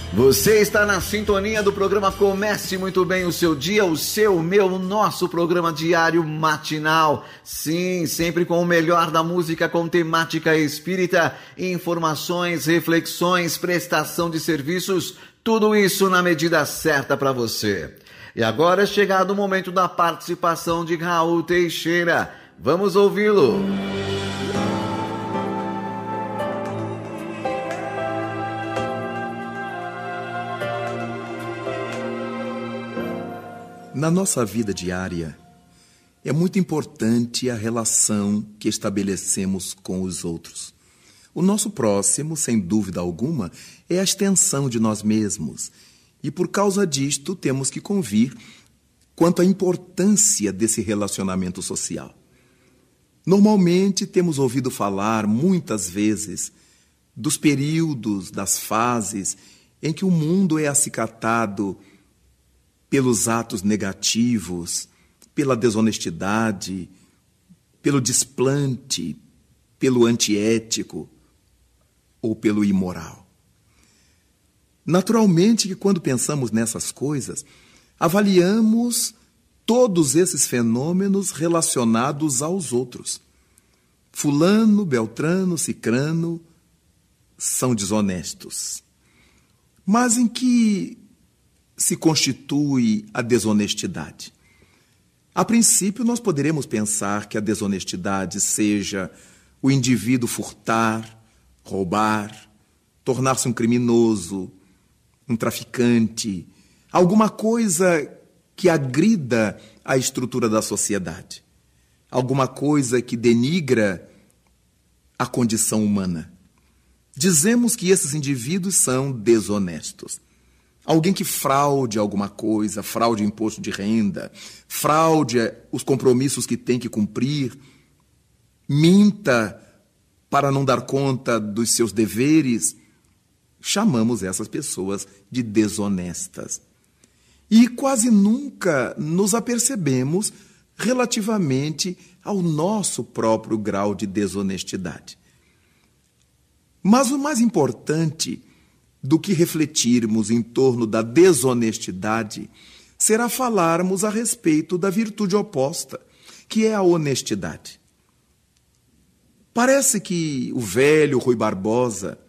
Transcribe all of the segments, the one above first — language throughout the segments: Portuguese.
Você está na sintonia do programa Comece Muito Bem o Seu Dia, o seu, o meu, o nosso programa diário matinal. Sim, sempre com o melhor da música com temática espírita, informações, reflexões, prestação de serviços, tudo isso na medida certa para você. E agora é chegado o momento da participação de Raul Teixeira. Vamos ouvi-lo. Na nossa vida diária, é muito importante a relação que estabelecemos com os outros. O nosso próximo, sem dúvida alguma, é a extensão de nós mesmos. E por causa disto, temos que convir quanto à importância desse relacionamento social. Normalmente, temos ouvido falar, muitas vezes, dos períodos, das fases em que o mundo é acicatado pelos atos negativos, pela desonestidade, pelo desplante, pelo antiético ou pelo imoral. Naturalmente que quando pensamos nessas coisas, avaliamos todos esses fenômenos relacionados aos outros. Fulano, Beltrano, Cicrano são desonestos. Mas em que se constitui a desonestidade? A princípio, nós poderemos pensar que a desonestidade seja o indivíduo furtar, roubar, tornar-se um criminoso, um traficante, alguma coisa que agrida a estrutura da sociedade, alguma coisa que denigra a condição humana. Dizemos que esses indivíduos são desonestos. Alguém que fraude alguma coisa, fraude o imposto de renda, fraude os compromissos que tem que cumprir, minta para não dar conta dos seus deveres, chamamos essas pessoas de desonestas. E quase nunca nos apercebemos relativamente ao nosso próprio grau de desonestidade. Mas o mais importante do que refletirmos em torno da desonestidade será falarmos a respeito da virtude oposta, que é a honestidade. Parece que o velho Rui Barbosa,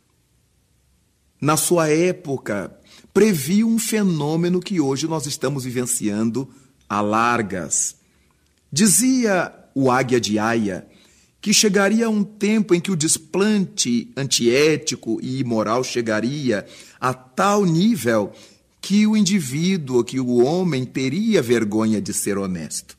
na sua época, previu um fenômeno que hoje nós estamos vivenciando a largas. Dizia o Águia de Aia que chegaria um tempo em que o desplante antiético e imoral chegaria a tal nível que o indivíduo, que o homem teria vergonha de ser honesto.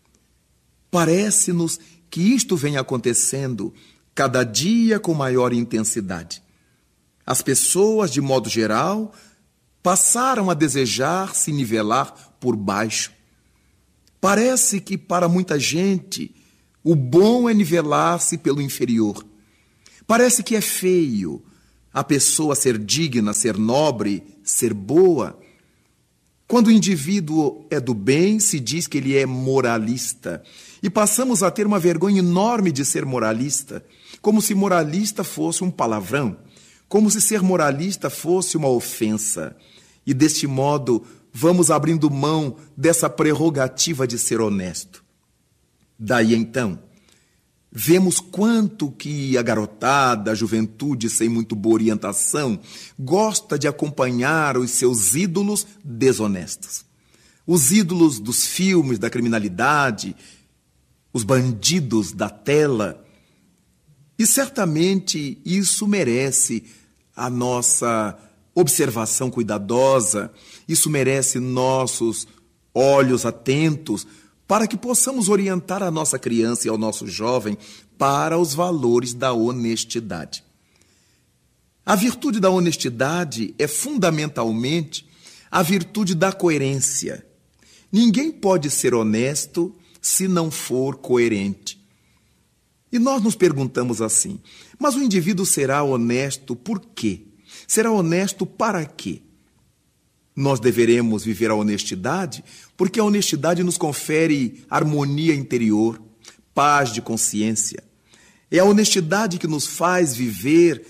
Parece-nos que isto vem acontecendo cada dia com maior intensidade. As pessoas, de modo geral, passaram a desejar se nivelar por baixo. Parece que para muita gente o bom é nivelar-se pelo inferior. Parece que é feio a pessoa ser digna, ser nobre, ser boa. Quando o indivíduo é do bem, se diz que ele é moralista. E passamos a ter uma vergonha enorme de ser moralista, como se moralista fosse um palavrão, como se ser moralista fosse uma ofensa. E deste modo, vamos abrindo mão dessa prerrogativa de ser honesto. Daí então, vemos quanto que a garotada, a juventude sem muito boa orientação, gosta de acompanhar os seus ídolos desonestos. Os ídolos dos filmes, da criminalidade, os bandidos da tela. E certamente isso merece a nossa observação cuidadosa, isso merece nossos olhos atentos, para que possamos orientar a nossa criança e ao nosso jovem para os valores da honestidade. A virtude da honestidade é fundamentalmente a virtude da coerência. Ninguém pode ser honesto se não for coerente. E nós nos perguntamos assim, mas o indivíduo será honesto por quê? Será honesto para quê? Nós deveremos viver a honestidade porque a honestidade nos confere harmonia interior, paz de consciência. É a honestidade que nos faz viver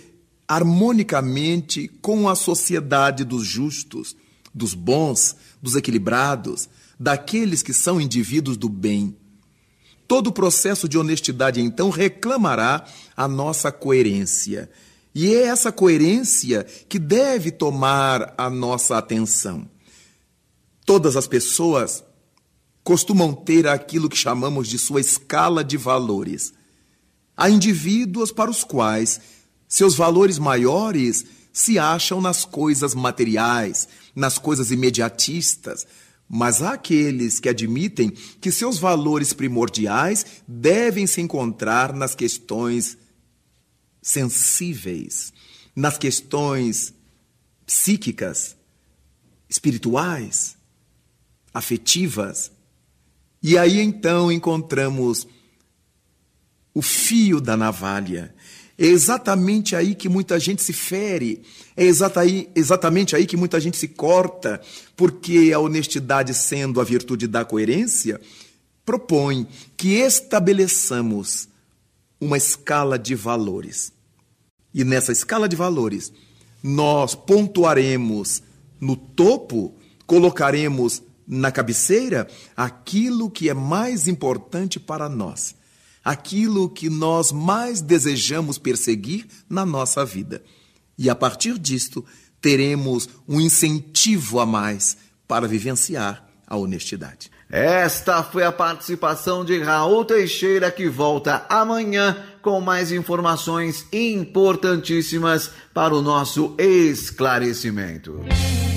harmonicamente com a sociedade dos justos, dos bons, dos equilibrados, daqueles que são indivíduos do bem. Todo o processo de honestidade, então, reclamará a nossa coerência. E é essa coerência que deve tomar a nossa atenção. Todas as pessoas costumam ter aquilo que chamamos de sua escala de valores. Há indivíduos para os quais seus valores maiores se acham nas coisas materiais, nas coisas imediatistas, mas há aqueles que admitem que seus valores primordiais devem se encontrar nas questões sensíveis, nas questões psíquicas, espirituais, afetivas. E aí então encontramos o fio da navalha. É exatamente aí que muita gente se fere, é exatamente aí que muita gente se corta, porque a honestidade, sendo a virtude da coerência, propõe que estabeleçamos uma escala de valores. E nessa escala de valores, nós pontuaremos no topo, colocaremos na cabeceira aquilo que é mais importante para nós, aquilo que nós mais desejamos perseguir na nossa vida. E a partir disto, teremos um incentivo a mais para vivenciar a honestidade. Esta foi a participação de Raul Teixeira, que volta amanhã com mais informações importantíssimas para o nosso esclarecimento.